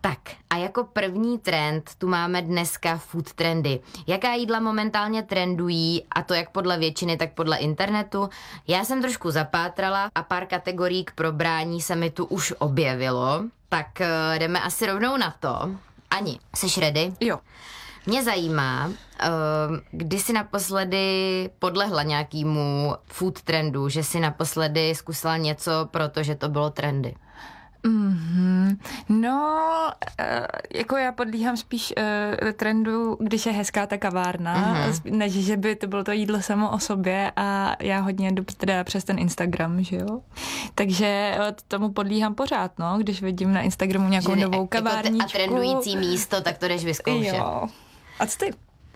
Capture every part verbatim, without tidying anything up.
Tak a jako první trend tu máme dneska food trendy. Jaká jídla momentálně trendují, a to jak podle většiny, tak podle internetu? Já jsem trošku zapátrala a pár kategorií k probrání se mi tu už objevilo. Tak uh, jdeme asi rovnou na to. Ani, jsi ready? Jo. Mě zajímá, uh, kdy jsi naposledy podlehla nějakému food trendu, že jsi naposledy zkusila něco, protože to bylo trendy. Mm-hmm. No, uh, jako já podlíhám spíš uh, trendu, když je hezká ta kavárna, mm-hmm. než že by to bylo to jídlo samo o sobě, a já hodně jdu teda přes ten Instagram, že jo. Takže uh, tomu podlíhám pořád, no, když vidím na Instagramu nějakou že novou jako kavárničku. A trendující místo, tak to jdeš vyzkoušet. Jo. A co ty?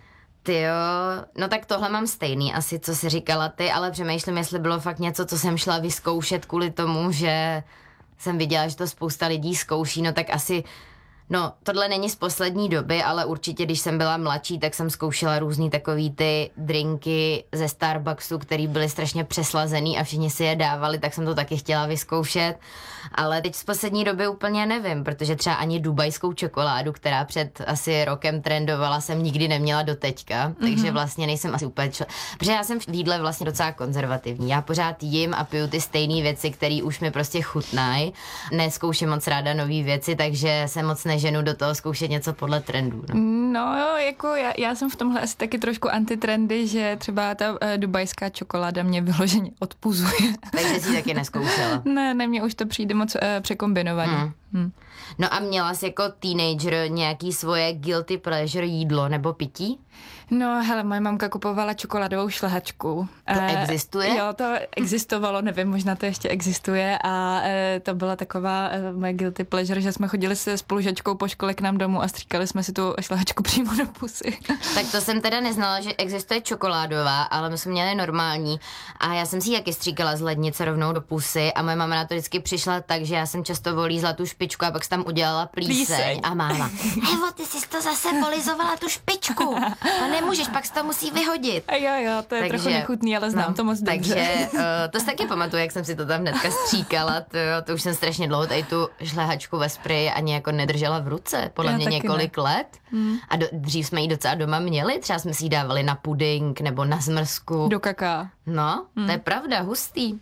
Ty jo, no tak tohle mám stejný asi, co jsi říkala ty, ale přemýšlím, jestli bylo fakt něco, co jsem šla vyzkoušet kvůli tomu, že jsem viděla, že to spousta lidí zkouší, no tak asi, no tohle není z poslední doby, ale určitě, když jsem byla mladší, tak jsem zkoušela různý takový ty drinky ze Starbucksu, který byly strašně přeslazený a všichni si je dávali, tak jsem to taky chtěla vyzkoušet, ale teď z poslední doby úplně nevím, protože třeba ani dubajskou čokoládu, která před asi rokem trendovala, jsem nikdy neměla do teďka, takže mm-hmm. vlastně nejsem asi úplně čl... Protože já jsem v jídle vlastně docela konzervativní, já pořád jim a piju ty stejné věci, které už mi prostě chutnají, neskouším moc ráda nový věci, takže se moc neženu do toho zkoušet něco podle trendů. No, no jo, jako já, já jsem v tomhle asi taky trošku antitrendy, že třeba ta uh, dubajská čokoláda mě vyloženě odpuzuje. Takže jsi taky neskoušela. Ne, ne, mně už to přijde moc uh, překombinovaný. Hmm. Hmm. No a měla jsi jako teenager nějaký svoje guilty pleasure jídlo nebo pití? No hele, moje mamka kupovala čokoládovou šlehačku. To e, existuje? Jo, to existovalo, nevím, možná to ještě existuje, a e, to byla taková e, moje guilty pleasure, že jsme chodili se spolužačkou po škole k nám domů a stříkali jsme si tu šlehačku přímo do pusy. Tak to jsem teda neznala, že existuje čokoládová, ale my jsme měli normální a já jsem si ji taky stříkala z lednice rovnou do pusy a moje mama na to vždycky přišla tak, že já jsem často volízla tu špičku a pak jsem tam udělala plíseň, plíseň. A máma, Evo, ty jsi to zase polizovala tu špičku a nemůžeš, pak se to musí vyhodit. A jo, jo, to je takže, trochu nechutný, ale znám no, to moc dobře. Takže uh, to si taky pamatuju, jak jsem si to tam hnedka stříkala, to, to už jsem strašně dlouho tady tu šlehačku ve spreji ani jako nedržela v ruce, podle já mě několik ne. let. Hmm. A do, dřív jsme ji docela doma měli, třeba jsme si ji dávali na puding nebo na zmrzku. Do kaká. No, hmm. to je pravda, hustý.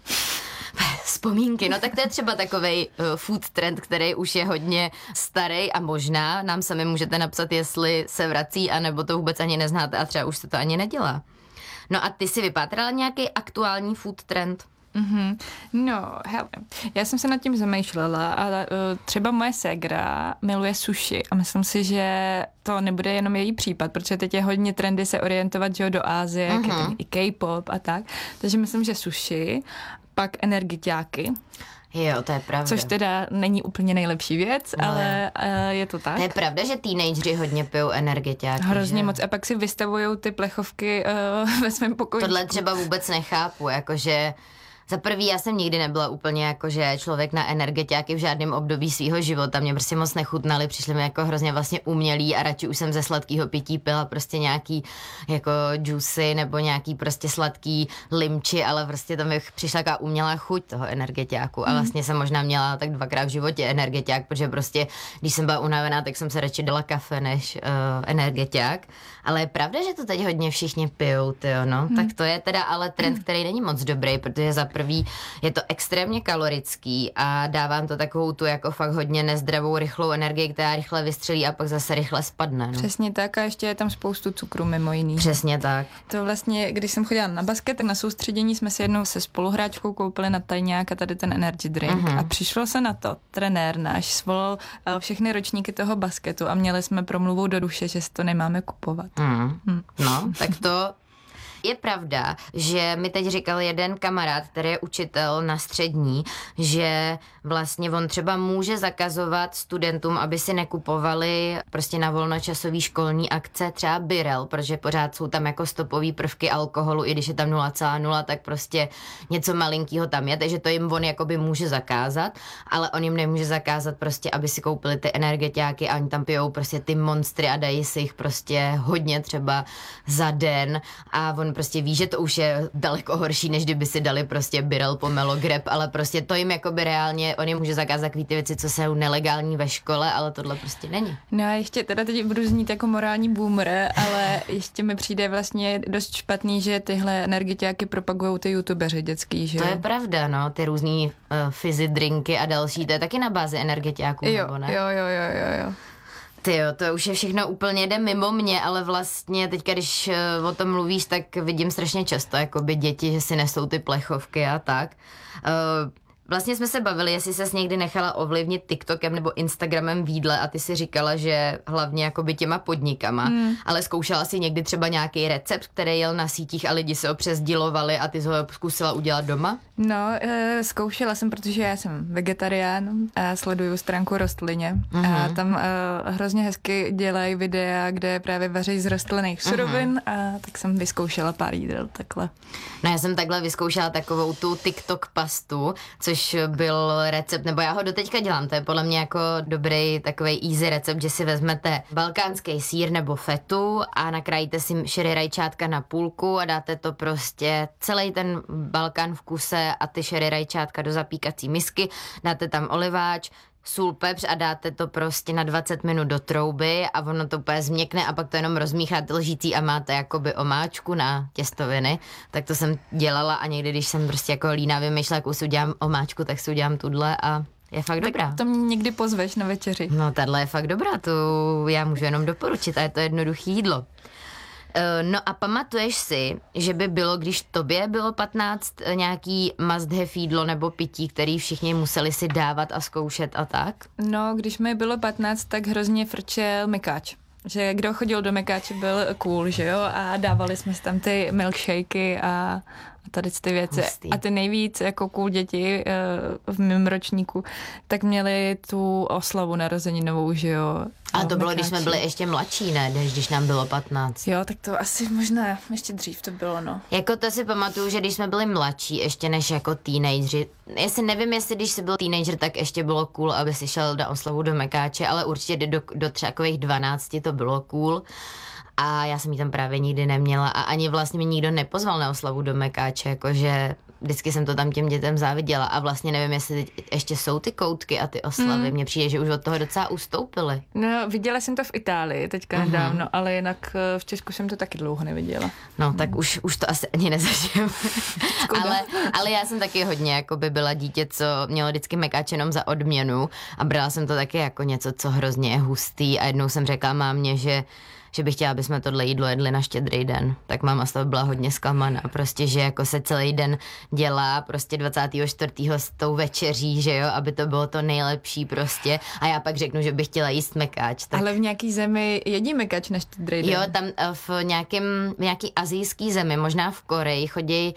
Vzpomínky, no tak to je třeba takovej uh, food trend, který už je hodně starý a možná nám sami můžete napsat, jestli se vrací, anebo to vůbec ani neznáte a třeba už se to ani nedělá. No a ty si vypátrala nějaký aktuální food trend? Mm-hmm. No, hele, já jsem se nad tím zamýšlela a uh, třeba moje ségra miluje sushi a myslím si, že to nebude jenom její případ, protože teď je hodně trendy se orientovat, že jo, do Asie, mm-hmm. i K-pop a tak, takže myslím, že sushi, pak energiťáky. Jo, to je pravda. Což teda není úplně nejlepší věc, no, ale uh, je to tak. To je pravda, že teenageři hodně pijou energiťáky. Hrozně že? moc. A pak si vystavujou ty plechovky uh, ve svém pokoji. Tohle třeba vůbec nechápu, jakože za prvý já jsem nikdy nebyla úplně jakože člověk na energetiáky v žádném období svýho života, mě prostě moc nechutnaly, přišly mi jako hrozně vlastně umělý a radši už jsem ze sladkého pití pila prostě nějaký jako juicy nebo nějaký prostě sladký limči, ale prostě tam mi přišla taková umělá chuť toho energetiáku a vlastně jsem možná měla tak dvakrát v životě energetiák, protože prostě když jsem byla unavená, tak jsem se radši dala kafe než uh, energetiák, ale je pravda, že to teď hodně všichni pijou, tyjo, no, hmm. tak to je teda ale trend, který není moc dobrý, protože za prvý je to extrémně kalorický a dávám to takovou tu jako fakt hodně nezdravou rychlou energii, která rychle vystřelí a pak zase rychle spadne. No. Přesně tak a ještě je tam spoustu cukru mimo jiný. Přesně tak. To vlastně, když jsem chodila na basket, tak na soustředění jsme si jednou se spoluhráčkou koupili na tajňák a tady ten energy drink uh-huh. a přišlo se na to, trenér náš svolal všechny ročníky toho basketu a měli jsme promluvu do duše, že si to nemáme kupovat. Uh-huh. Hmm. No, tak to je pravda, že mi teď říkal jeden kamarád, který je učitel na střední, že vlastně on třeba může zakazovat studentům, aby si nekupovali prostě na volnočasový školní akce třeba Birel, protože pořád jsou tam jako stopový prvky alkoholu, i když je tam nula celá nula, tak prostě něco malinkýho tam je, takže to jim on jakoby může zakázat, ale on jim nemůže zakázat prostě, aby si koupili ty energetiáky a oni tam pijou prostě ty monstry a dají si jich prostě hodně třeba za den a on prostě ví, že to už je daleko horší, než kdyby si dali prostě Birel pomelo grep, ale prostě to jim jakoby reálně, on jim může zakázat takový ty věci, co jsou nelegální ve škole, ale tohle prostě není. No a ještě teda teď budu znít jako morální boomer, ale ještě mi přijde vlastně dost špatný, že tyhle energetiáky propagují ty youtubeři dětský, že To je pravda, no, ty různý uh, fizzy drinky a další, to je taky na bázi energetiáků, jo, nebo ne? Jo, jo, jo, jo, jo. Tyjo, to už je všechno úplně jde mimo mě, ale vlastně teďka, když uh, o tom mluvíš, tak vidím strašně často, jakoby děti, že si nesou ty plechovky a tak. Uh, Vlastně jsme se bavili, jestli ses někdy nechala ovlivnit TikTokem nebo Instagramem v jídle a ty si říkala, že hlavně jakoby těma podnikama, hmm. ale zkoušela si někdy třeba nějaký recept, který jel na sítích a lidi se ho přesdilovali a ty jsi ho zkusila udělat doma? No, e, zkoušela jsem, protože já jsem vegetarián a sleduju stránku Rostlině mm-hmm. a tam e, hrozně hezky dělají videa, kde právě vaří z rostlinných surovin mm-hmm. a tak jsem vyzkoušela pár jídel takhle. No já jsem takhle vyzkoušela takovou tu TikTok pastu, což byl recept, nebo já ho doteďka dělám, to je podle mě jako dobrý takovej easy recept, že si vezmete balkánský sýr nebo fetu a nakrájíte si šery rajčátka na půlku a dáte to prostě celý ten Balkán v kuse a ty šery rajčátka do zapíkací misky, dáte tam oliváč, sůl, pepř a dáte to prostě na dvacet minut do trouby a ono to úplně změkne a pak to jenom rozmícháte lžící a máte jakoby omáčku na těstoviny. Tak to jsem dělala a někdy, když jsem prostě jako líná vymýšlela, jakou si udělám omáčku, tak si udělám tuhle a je fakt tak dobrá. To mě někdy pozveš na večeři. No, tahle je fakt dobrá, tu já můžu jenom doporučit a je to jednoduché jídlo. No a pamatuješ si, že by bylo, když tobě bylo patnáct, nějaký must have jídlo nebo pití, který všichni museli si dávat a zkoušet a tak? No, když mi bylo patnáct, tak hrozně frčel mekáč. Že kdo chodil do mekáče, byl cool, že jo? A dávali jsme si tam ty milkshakey a a tady ty věci. Hustý. A ty nejvíc jako cool děti v mém ročníku, tak měli tu oslavu narozeninovou, že jo. A to bylo, když jsme byli ještě mladší, ne? Když nám bylo patnáct. Jo, tak to asi možná ještě dřív to bylo, no. Jako to si pamatuju, že když jsme byli mladší, ještě než jako teenageři, já si nevím, jestli když jsi byl teenager, tak ještě bylo cool, aby si šel na oslavu do mekáče, ale určitě do, do třeba takových dvanácti to bylo cool. A já jsem ji tam právě nikdy neměla a ani vlastně mi nikdo nepozval na oslavu do mekáče, jakože vždycky jsem to tam těm dětem záviděla a vlastně nevím, jestli teď ještě jsou ty koutky a ty oslavy. Mně mm. přijde, že už od toho docela ustoupili. No, viděla jsem to v Itálii teďka mm-hmm. nedávno, ale jinak v Česku jsem to taky dlouho neviděla. No, tak mm. už, už to asi ani nezažijeme. ale, ale já jsem taky hodně jako by byla dítě, co mělo vždycky mekáč jenom za odměnu a brala jsem to taky jako něco, co hrozně je hustý a jednou jsem řekla mámě, že že bych chtěla, aby jsme tohle jídlo jedli na Štědrý den. Tak máma z toho byla hodně zklamaná. Prostě, že jako se celý den dělá prostě dvacátého čtvrtého s tou večeří, že jo, aby to bylo to nejlepší prostě. A já pak řeknu, že bych chtěla jíst mekáč. Tak... Ale v nějaký zemi jedí mekáč na Štědrý den? Jo, tam v nějakém, v nějaký asijský zemi, možná v Koreji, chodí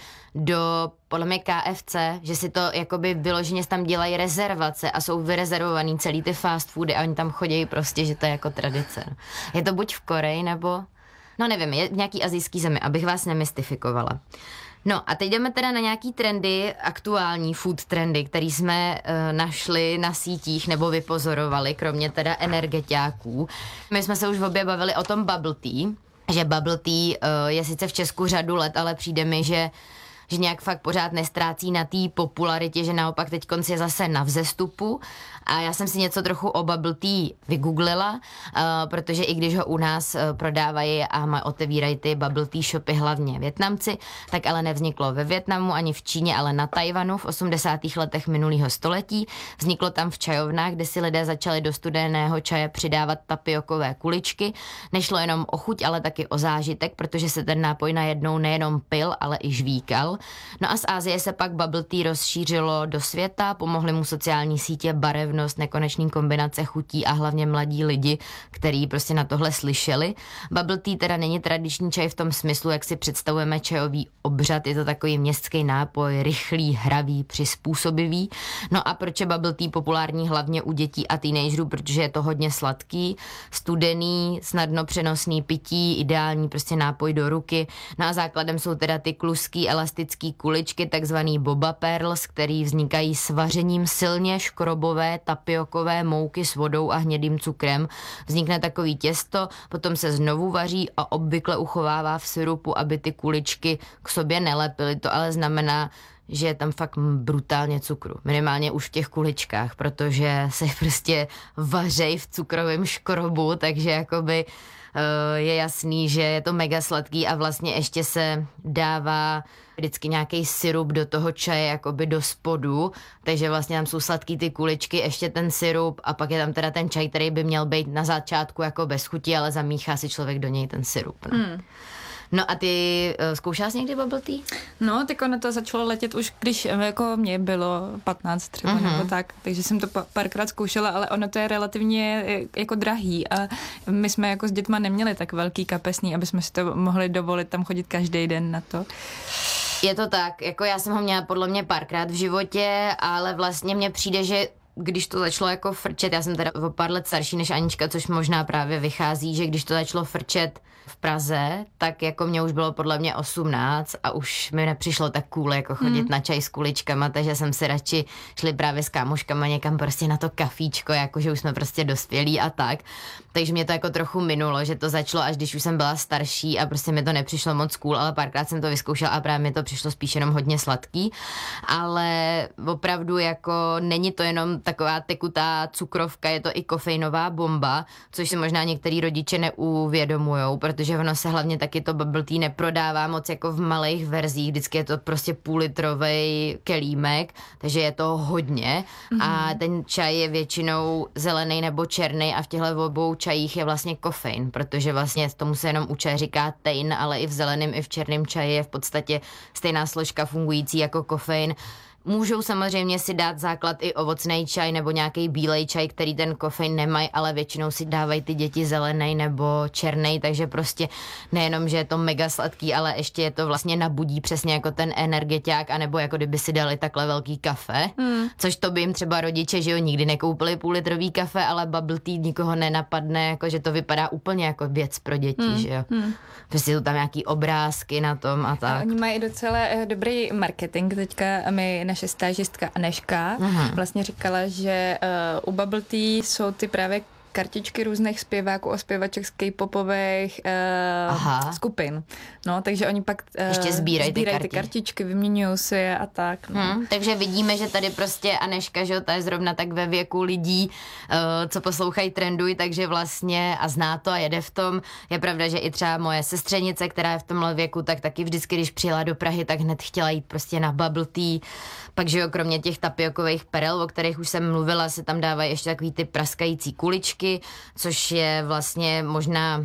do podle mě K F C, že si to jakoby vyloženě tam dělají rezervace a jsou vyrezervovaný celý ty fast foody a oni tam chodí prostě, že to je jako tradice. Je to buď v Koreji nebo, no nevím, je v nějaký asijský zemi, abych vás nemystifikovala. No a teď jdeme teda na nějaký trendy, aktuální food trendy, který jsme uh, našli na sítích nebo vypozorovali, kromě teda energetiáků. My jsme se už obě bavili o tom bubble tea, že bubble tea uh, je sice v Česku řadu let, ale přijde mi, že že nějak fakt pořád nestrácí na té popularitě, že naopak teď je zase na vzestupu. A já jsem si něco trochu o bubble tea vygooglila, uh, protože i když ho u nás uh, prodávají a otevírají ty bubble tea shopy hlavně Vietnamci, tak ale nevzniklo ve Vietnamu ani v Číně, ale na Tajvanu v osmdesátých letech minulého století. Vzniklo tam v čajovnách, kde si lidé začali do studeného čaje přidávat tapiokové kuličky. Nešlo jenom o chuť, ale taky o zážitek, protože se ten nápoj najednou nejenom pil, ale i žvíkal. No a z Asie se pak bubble tea rozšířilo do světa, pomohly mu sociální sítě, barevnost, nekonečný kombinace chutí a hlavně mladí lidi, kteří prostě na tohle slyšeli. Bubble tea teda není tradiční čaj v tom smyslu, jak si představujeme čajový obřad, je to takový městský nápoj, rychlý, hravý, přizpůsobivý. No a proč je bubble tea populární hlavně u dětí a teenagerů, protože je to hodně sladký, studený, snadno přenosný pití, ideální prostě nápoj do ruky. No a základem jsou teda ty kluský, elastický indický kuličky, takzvaný boba pearls, který vznikají s vařením silně škrobové tapiokové mouky s vodou a hnědým cukrem. Vznikne takový těsto, potom se znovu vaří a obvykle uchovává v sirupu, aby ty kuličky k sobě nelepily. To ale znamená, že je tam fakt brutálně cukru. Minimálně už v těch kuličkách, protože se prostě vařej v cukrovém škrobu, takže jakoby je jasný, že je to mega sladký a vlastně ještě se dává vždycky nějaký sirup do toho čaje jakoby do spodu, takže vlastně tam jsou sladký ty kuličky, ještě ten sirup a pak je tam teda ten čaj, který by měl být na začátku jako bez chuti, ale zamíchá si člověk do něj ten sirup. No. Hmm. No a ty uh, zkoušela jsi někdy bubble tea? No, tak ono to začalo letět už, když jako mě bylo patnáct třeba uh-huh. nebo tak, takže jsem to párkrát zkoušela, ale ono to je relativně jako drahý a my jsme jako s dětma neměli tak velký kapesný, aby jsme si to mohli dovolit tam chodit každý den na to. Je to tak, jako já jsem ho měla podle mě párkrát v životě, ale vlastně mně přijde, že když to začalo jako frčet, já jsem teda o pár let starší než Anička, což možná právě vychází, že když to začalo frčet v Praze, tak jako mě už bylo podle mě osmnáct a už mi nepřišlo tak cool jako chodit mm. na čaj s kuličkama, takže jsem si radši šli právě s kámoškama někam prostě na to kafíčko, jakože už jsme prostě dospělí a tak. Takže mě to jako trochu minulo, že to začalo až když už jsem byla starší a prostě mi to nepřišlo moc cool, ale párkrát jsem to vyzkoušela a právě mi to přišlo spíš jenom hodně sladký, ale opravdu jako není to jenom taková tekutá cukrovka, je to i kofeinová bomba, což si možná některý rodiče neuvědomujou, protože ono se hlavně taky to bubble tea neprodává moc jako v malých verzích, vždycky je to prostě půllitrovej kelímek, takže je to hodně mm-hmm. a ten čaj je většinou zelený nebo černý a v těchto obou čajích je vlastně kofein, protože vlastně tomu se jenom u čaje říká tein, ale i v zeleném, i v černém čaji je v podstatě stejná složka fungující jako kofein. Můžou samozřejmě si dát základ i ovocný čaj nebo nějaký bílej čaj, který ten kofein nemají, ale většinou si dávají ty děti zelený nebo černý, takže prostě nejenom, že je to mega sladký, ale ještě je to vlastně nabudí přesně jako ten energetiák, anebo jako kdyby si dali takhle velký kafe, hmm. což to by jim třeba rodiče, že jo, nikdy nekoupili půllitrový kafe, ale bubble tea nikoho nenapadne, jako že to vypadá úplně jako věc pro děti, hmm. že jo. Hmm. Prostě jsou tam nějaký obrázky na tom a tak. A oni mají docela dobrý marketing teďka a my naše stážistka Aneška uh-huh. vlastně říkala, že uh, u bubble tea jsou ty právě kartičky různých zpěváků a zpěvaček z K-popových uh, skupin. No, takže oni pak uh, ještě sbírají sbíraj ty, ty kartičky, vyměňují si je a tak. No. Hmm, takže vidíme, že tady prostě Aneška, že ta je zrovna tak ve věku lidí, uh, co poslouchají Trenduj, takže vlastně a zná to a jede v tom. Je pravda, že i třeba moje sestřenice, která je v tomhle věku, tak taky vždycky, když přijela do Prahy, tak hned chtěla jít prostě na bubble tea. Pak, že jo, kromě těch tapiokových perel, o kterých už jsem mluvila, se tam dávají ještě takový ty praskající kuličky, což je vlastně možná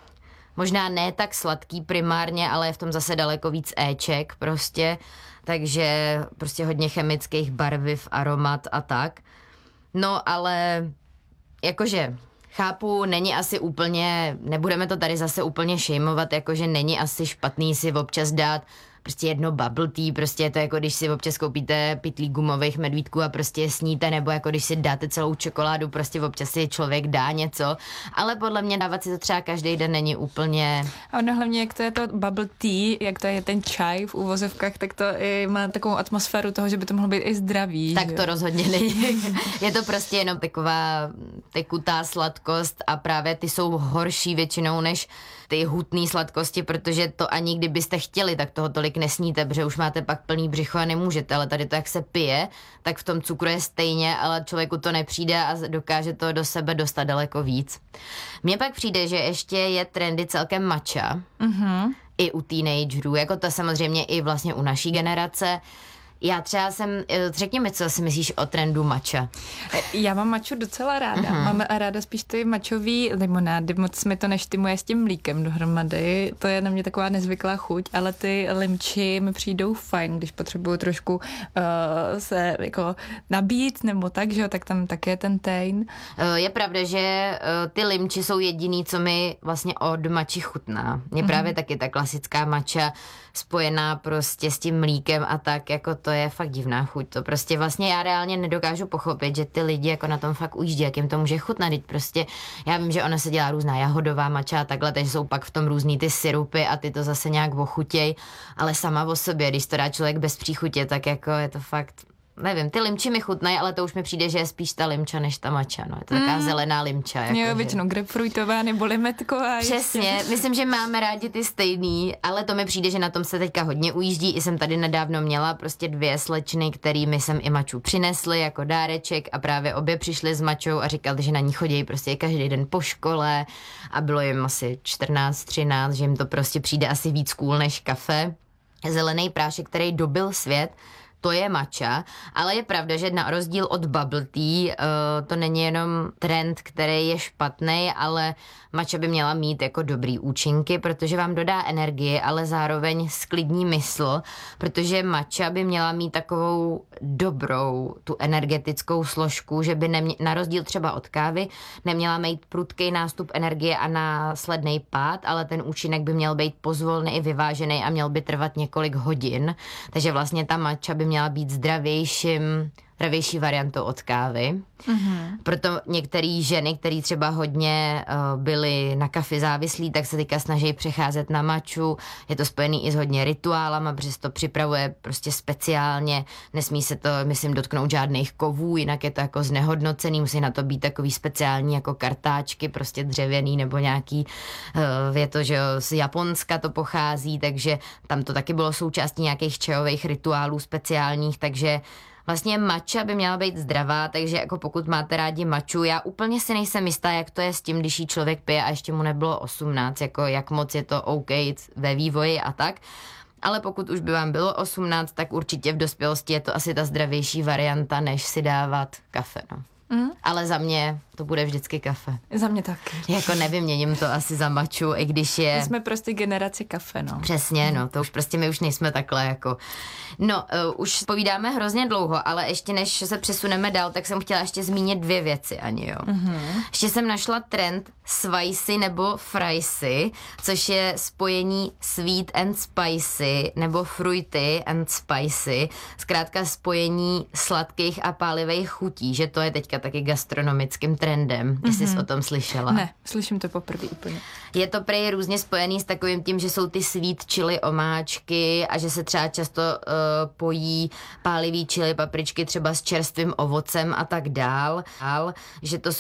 možná ne tak sladký primárně, ale je v tom zase daleko víc éček prostě, takže prostě hodně chemických barviv, aromat a tak. No ale jakože chápu, není asi úplně, nebudeme to tady zase úplně šejmovat, jakože není asi špatný si občas dát prostě jedno bubble tea, prostě je to jako když si občas koupíte pytlík gumových medvídků a prostě je sníte, nebo jako když si dáte celou čokoládu, prostě občas si člověk dá něco, ale podle mě dávat si to třeba každý den není úplně... A ono hlavně, jak to je to bubble tea, jak to je ten čaj v úvozovkách, tak to i má takovou atmosféru toho, že by to mohlo být i zdravý. Tak že? To rozhodně není. Je to prostě jenom taková tekutá sladkost a právě ty jsou horší většinou než ty hutné sladkosti, protože to ani kdybyste chtěli, tak toho tolik nesníte, protože už máte pak plný břicho a nemůžete, ale tady to, jak se pije, tak v tom cukru je stejně, ale člověku to nepřijde a dokáže to do sebe dostat daleko víc. Mně pak přijde, že ještě je trendy celkem matcha, mm-hmm. i u teenagerů, jako to samozřejmě i vlastně u naší generace. Já třeba jsem, řekni mi, co si myslíš o trendu matcha. Já mám matchu docela ráda. Uh-huh. Mám ráda spíš ty matchový limonády, moc mi to neštimuje s tím mlíkem dohromady. To je na mě taková nezvyklá chuť, ale ty limči mi přijdou fajn, když potřebuju trošku uh, se jako nabít nebo tak, že jo, tak tam také je ten tein. Je pravda, že uh, ty limči jsou jediný, co mi vlastně od matchy chutná. Mně uh-huh. právě taky ta klasická matcha spojená prostě s tím mlíkem a tak, jako to je fakt divná chuť. To prostě vlastně já reálně nedokážu pochopit, že ty lidi jako na tom fakt ujíždí, jak jim to může chutnat. Teď prostě, já vím, že ona se dělá různá jahodová matcha a takhle, takže jsou pak v tom různý ty syrupy a ty to zase nějak ochutěj, ale sama o sobě, když to dá člověk bez příchutě, tak jako je to fakt... Nevím, ty limči mi chutnají, ale to už mi přijde, že je spíš ta limča než ta matcha, no. Je to taková mm. zelená limča. Jako jo, že... většinou grapefruitová nebo limetková. Přesně, ještě. Myslím, že máme rádi ty stejný, ale to mi přijde, že na tom se teďka hodně ujíždí. I jsem tady nedávno měla prostě dvě slečny, kterými jsem i maču přinesli jako dáreček a právě obě přišly s mačou a říkali, že na ní chodí prostě každý den po škole a bylo jim asi čtrnáct, třináct, že jim to prostě přijde asi víc cool než kafe. Zelený prášek, který dobil svět, to je matcha, ale je pravda, že na rozdíl od bubble tea uh, to není jenom trend, který je špatný, ale matcha by měla mít jako dobrý účinky, protože vám dodá energii, ale zároveň sklidní mysl, protože matcha by měla mít takovou dobrou tu energetickou složku, že by nemě, na rozdíl třeba od kávy neměla mít prudký nástup energie a následný pád, ale ten účinek by měl být pozvolný i vyvážený a měl by trvat několik hodin, takže vlastně ta matcha by měla být zdravějším, zdravější variantou od kávy. Mm-hmm. Proto některé ženy, které třeba hodně uh, byly na kafi závislí, tak se teďka snaží přecházet na matchu. Je to spojený i s hodně rituálama, protože se to připravuje prostě speciálně. Nesmí se to, myslím, dotknout žádných kovů, jinak je to jako znehodnocený. Musí na to být takový speciální jako kartáčky, prostě dřevěný nebo nějaký, uh, je to, že z Japonska to pochází, takže tam to taky bylo součástí nějakých čajových rituálů speciálních, takže vlastně matcha by měla být zdravá, takže jako pokud máte rádi matchu, já úplně si nejsem jistá, jak to je s tím, když jí člověk pije a ještě mu nebylo osmnáct, jako jak moc je to OK ve vývoji a tak. Ale pokud už by vám bylo osmnáct, tak určitě v dospělosti je to asi ta zdravější varianta, než si dávat kafe, no. Mm. Ale za mě to bude vždycky kafe. Za mě taky. Jako nevyměním to asi za matchu, i když je... My jsme prostě generaci kafe, no. Přesně, no, to už prostě my už nejsme takhle jako... No, uh, už povídáme hrozně dlouho, ale ještě než se přesuneme dál, tak jsem chtěla ještě zmínit dvě věci, Ani, jo. Mm-hmm. Ještě jsem našla trend spicy nebo fricy, což je spojení sweet and spicy nebo fruity and spicy, zkrátka spojení sladkých a pálivých chutí, že to je teďka taky gastronomickým trendem, jestli mm-hmm. jsi o tom slyšela. Ne, slyším to poprvé úplně. Je to prej různě spojený s takovým tím, že jsou ty sweet chili omáčky a že se třeba často uh, pojí pálivý chili papričky třeba s čerstvým ovocem a tak dál, že to